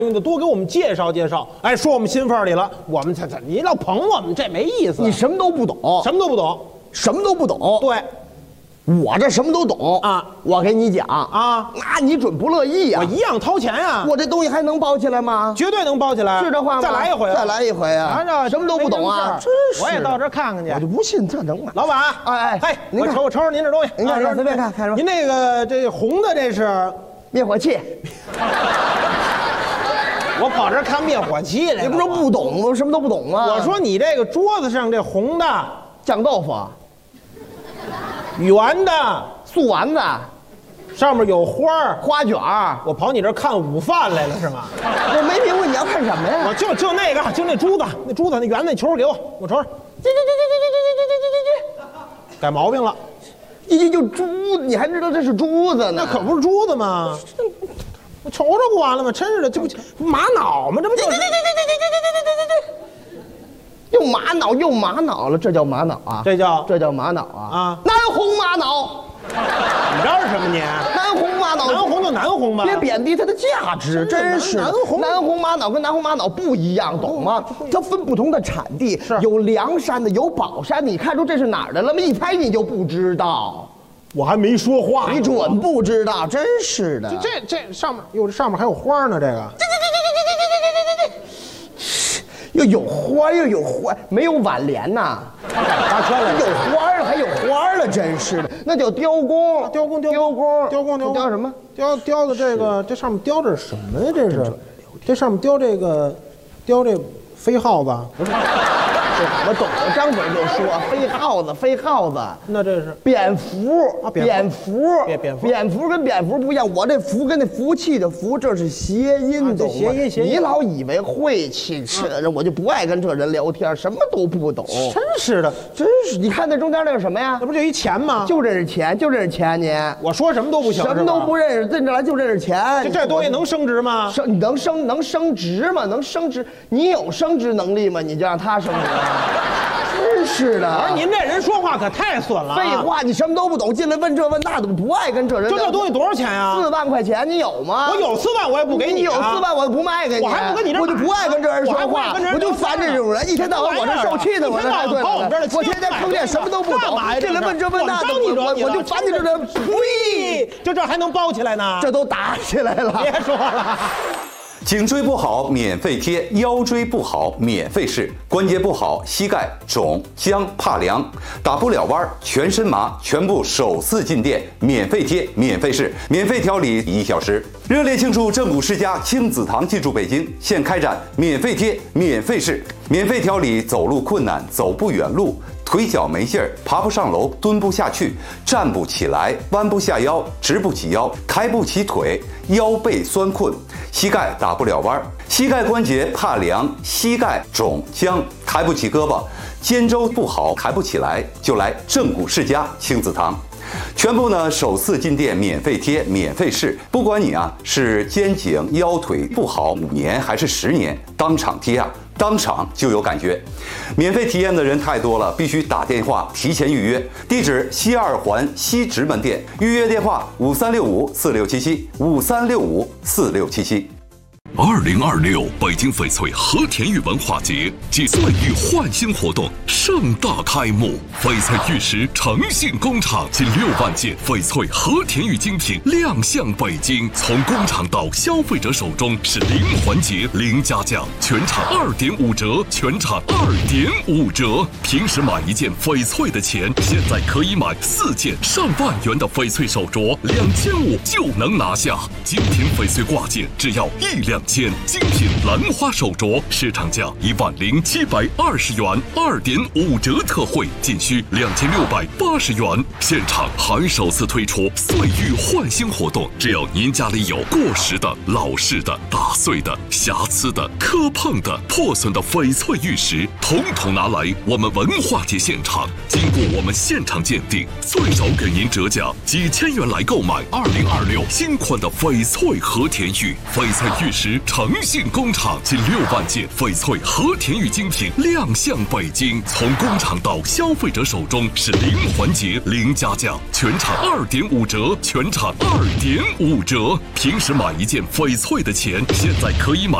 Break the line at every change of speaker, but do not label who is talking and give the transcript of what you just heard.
你多给我们介绍介绍。哎，说我们心缝里了，我们你老捧我们，这没意思。
你什么都不懂，
什么都不懂，
什么都不懂。
对，
我这什么都懂
啊！
我给你讲
啊，
那你准不乐意呀！
我一样掏钱呀！
我这东西还能包起来吗？
绝对能包起来，
是这话吗？
再来一回，
再来一回啊！什么都不懂啊！真是，
我也到这儿看看去。
我就不信这能买。
老板，
哎，
我瞅瞅您这东西，
您看随便看看什么？
您那个这红的这是
灭火器。
我跑这儿看灭火器来了。
你不是不懂吗？什么都不懂吗？
我说你这个桌子上这红的
酱豆腐，
圆的
素丸子，
上面有花儿
花卷儿。
我跑你这儿看午饭来了是吗？
我没明白你要看什么呀？
我就那个，就那珠子，那圆的那球给我瞅瞅。改毛病了，
一就珠子，你还知道这是珠子呢？
那可不是珠子吗？我瞅瞅不完了吗？真是的，这不玛瑙吗？这不就是？
又玛瑙又玛瑙了，这叫玛瑙啊？这叫玛瑙啊？
啊，
南红玛瑙。
你知道是什么你？
南红玛瑙，
南红就南红吧，
别贬低它的价值，真是。南红玛瑙跟南红玛瑙不一样，懂吗？它分不同的产地，有凉山的，有宝山的。你看出这是哪儿的了吗？一猜你就不知道。我还没说话，你准不知道，真是的。
这上面这上面还有花呢，这个。
又有花又有花，没有挽联呐。
搭圈了，
有花了还有花了，真是的，那叫雕工。雕工，雕什么？
雕的这个，这上面雕着什么呀？这是，这上面雕这飞耗子，不是。
我懂，我张嘴就说飞耗子，那这是蝙蝠啊，蝙蝠跟蝙蝠不一样，我这福跟那福气的福，这是谐音，懂吗？谐音。你老以为会气吃的人，我就不爱跟这人聊天，什么都不懂。
真是的，真是。
你看那中间那是什么呀？
那不就一钱吗？
就认识钱，你。我
说什么都不行，
什么都不认识，认着来就认识钱。
这东西能升值吗？
你能升值吗？能升值？你有升值能力吗？你就让他升值。真是的，
而您这人说话可太损了。
废话，你什么都不懂，进来问这问那的，不爱跟这人。
这东西多少钱呀
？4万块钱，你有吗？
我有4万，我也不给你。
你有4万，我不卖给你。
我还不跟你这，
我就不爱跟这人说话，我就烦这种人，一天到晚我这受气的，我这还对了。我天天碰见什么都不懂，进来问这问那的，我就烦你这人。
呸！就这还能包起来呢？
这都打起来了。
别说了。
颈椎不好免费贴，腰椎不好免费试，关节不好膝盖肿僵怕凉打不了弯全身麻，全部首次进店免费贴免费试，免费调理1小时。热烈庆祝正骨世家亲子堂进驻北京，现开展免费贴免费试，免费调理走路困难走不远路，腿脚没劲儿，爬不上楼，蹲不下去，站不起来，弯不下腰，直不起腰，抬不起腿，腰背酸困，膝盖打不了弯，膝盖关节怕凉，膝盖肿僵，抬不起胳膊，肩周不好，抬不起来，就来正骨世家亲子堂。全部呢首次进店免费贴免费试，不管你是肩颈腰腿不好5年还是10年，当场贴当场就有感觉。免费体验的人太多了，必须打电话提前预约。地址西2环西直门店，预约电话5365467753654677。
2026北京翡翠和田玉文化节暨岁玉焕新活动盛大开幕，翡翠玉石诚信工厂近6万件翡翠和田玉精品亮相北京，从工厂到消费者手中是零环节零加价，全场2.5折，全场2.5折。平时买1件翡翠的钱，现在可以买4件上万元的翡翠手镯，2500就能拿下。精品翡翠挂件只要1两件，精品兰花手镯市场价10720元，2.5折特惠仅需2680元。现场还首次推出岁玉焕新活动，只要您家里有过时的、老式的、打碎的、瑕疵的、磕碰的、破损的翡翠玉石，统统拿来我们文化节现场，经过我们现场鉴定，最少给您折价几千元来购买2026新款的翡翠和田玉。翡翠玉石时诚信工厂，近6万件翡翠和田玉精品亮相北京，从工厂到消费者手中是零环节零加价，全场2.5折，全场2.5折。平时买一件翡翠的钱，现在可以买